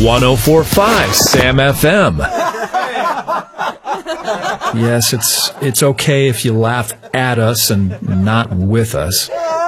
104.5 Sam FM. Yes, it's okay if you laugh at us and not with us.